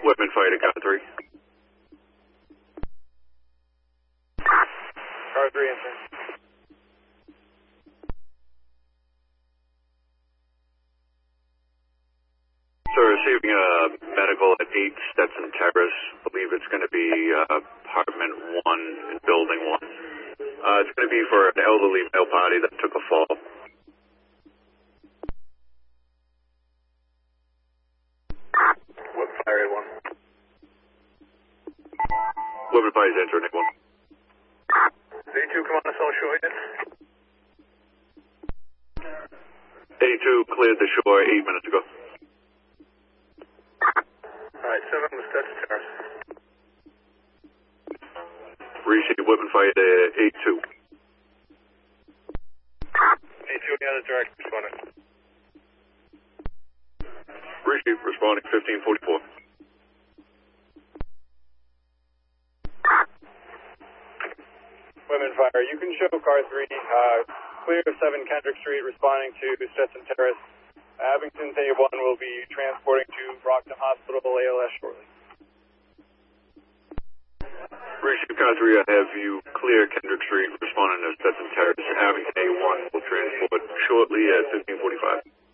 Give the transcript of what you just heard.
Weapon fire to car 3. Car 3 answering. So receiving a medical at 8 Stetson Terrace. I believe it's going to be apartment 1 in building 1. It's going to be for an elderly male party that took a fall. Weapon fire 1. Weapon fire is entering 1. 82, come on, that's all show again. 82 cleared the shore 8 minutes ago. Alright, 7 was Stetson Terrace. Receive weapon fire to 82. 82, the other direct responding. Receive responding 1544. Women fire. You can show car 3, clear of 7 Kendrick Street, responding to Stetson Terrace. Abington's A1 will be transporting to Brockton Hospital ALS shortly. Receive car 3, I have you clear Kendrick Street, responding to Stetson Terrace. Abington A1 will transport shortly at 1545.